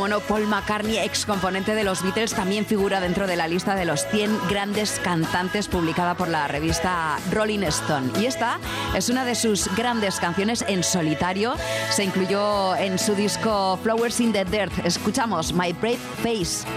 como no, Paul McCartney, ex componente de los Beatles, también figura dentro de la lista de los 100 grandes cantantes publicada por la revista Rolling Stone. Y esta es una de sus grandes canciones en solitario. Se incluyó en su disco Flowers in the Dirt. Escuchamos My Brave Face.